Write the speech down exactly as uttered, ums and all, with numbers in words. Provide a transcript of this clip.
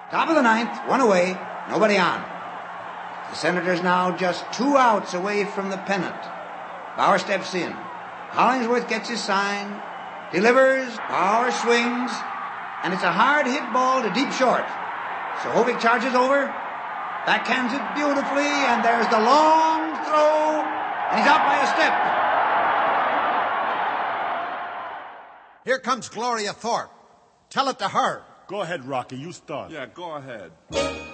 Top of the ninth, one away, nobody on. The Senators now just two outs away from the pennant. Bauer steps in. Hollingsworth gets his sign, delivers, Bauer swings, and it's a hard hit ball to deep short. Sohovic charges over, backhands it beautifully, and there's the long throw, and he's out by a step. Here comes Gloria Thorpe. Tell it to her. Go ahead, Rocky. You start. Yeah, go ahead.